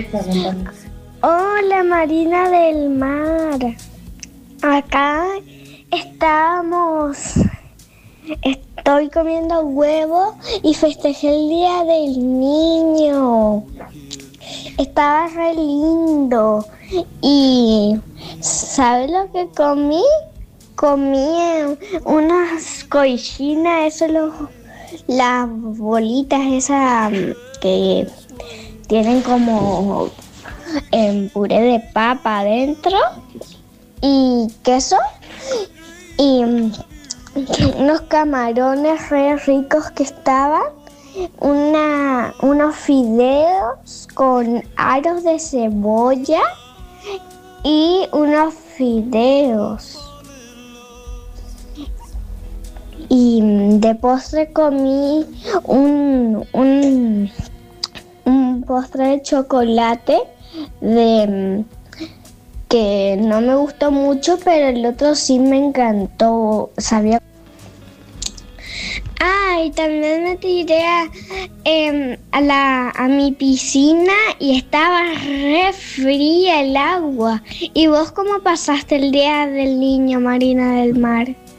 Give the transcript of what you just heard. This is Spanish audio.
preguntan. Hola, Marina del Mar. Acá estoy comiendo huevo y festejé el Día del Niño. Estaba re lindo. Y ¿sabes lo que comí? Comí unas cochinas, las bolitas esas que tienen como puré de papa adentro y queso y unos camarones re ricos que estaban, unos fideos con aros de cebolla y unos fideos. Y de postre comí un postre de chocolate que no me gustó mucho, pero el otro sí me encantó. Sabía. Y también me tiré a mi piscina y estaba re fría el agua. ¿Y vos cómo pasaste el Día del Niño, Marina del Mar?